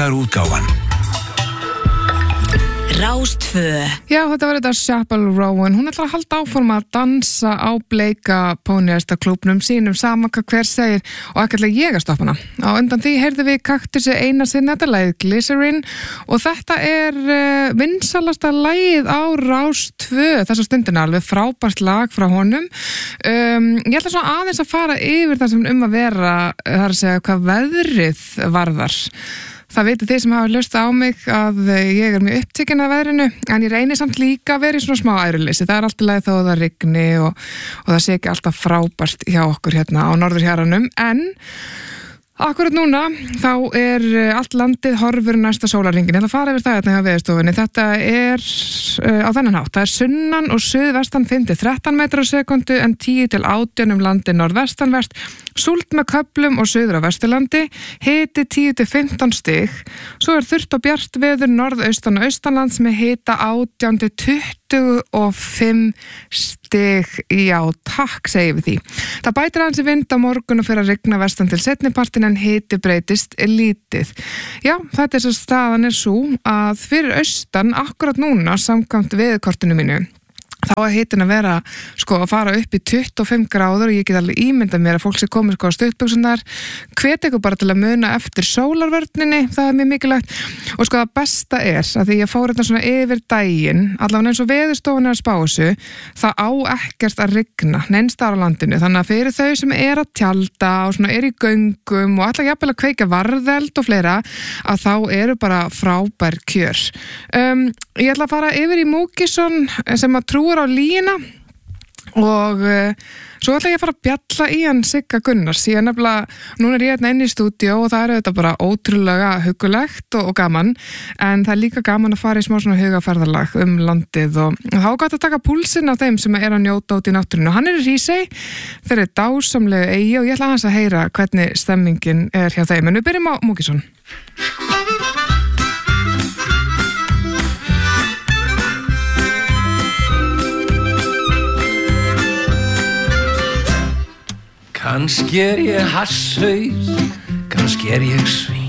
Borgarútgáfan. Rástvö. Já, þetta var þetta Chappell Rowan. Hún ætlar að halda áform að dansa á bleika póníhestaklúbnum sínum sama hvað hver segir og ekkert ég að stoppa hana. Á undan því heyrðum við Kaktusi eina sinni þetta lagið Glycerin og þetta er vinsalasta lagið á Rástvö þessa stundina, alveg frábært lag frá honum. Ég ætla svona aðeins að fara yfir það sem að vera, það að segja hvað veðrið varðar. Það veitir þið sem hafa hlustað á mig að ég er mjög upptekin af veðrinu en ég reynir samt líka að vera í svona smá æruleysi. Það er alltaf leið þó að það rigni og það sé ekki alltaf frábært hjá okkur hérna á norðurhjaranum en akkurat núna þá er allt landið horfur næsta sólarhringinn. Ég ætla að fara yfir það hérna hjá veðurstofunni. Þetta er á þennan hátt. Það er sunnan og suðvestan 5-13 metrar á sekundu en 10-18 landið norðvestanvert. Súld með köflum og suður á Vesturlandi, hiti 10-15 stig. Svo er þurrt og bjart veður norðaustan og austanlands með hita 18-25 stig. Já, takk segir við því. Það bætir aðeins í vind á morgun og fer að rigna vestan til seinnipartin en hiti breytist lítið. Já, þetta er svo staðan er svo að fyrir austan akkurat núna samkvæmt veðurkortinu mínu þá er hitin að vera, að fara upp í 25 gráður og ég get alveg ímyndað mér að fólk sem komir á stuttbuxurnar hvet ykkur bara til að muna eftir sólarvörninni, það er mjög mikilvægt og það besta er að því ég fór þetta svona yfir daginn, allavega eins og veðurstofan er að spá þessu, það á ekkert að rigna, neins staðar á landinu þannig að fyrir þau sem er að tjalda og svona er í göngum og ætla jafnvel að kveikja varðeld og fleira að þá eru bara frábær kjör. Ég ætla að fara yfir í Múkisson sem að trúa á lína og svo ætla ég að fara að bjalla í hann Sigga Gunnars ég nefnilega, núna er ég hérna inn í stúdíó og það eru þetta bara ótrúlega huggulegt og gaman, en það er líka gaman að fara í smá svona hugaferðalag landið og þá er gott að taka púlsinn á þeim sem er að njóta út í náttúrinu. Hann er í Hrísey, þeir eru dásamlegu eigi og ég ætla aðeins að heyra hvernig stemmingin er hjá þeim, en við byrjum á Múkisson. Kannski er ég hasshaus, kannski er ég svín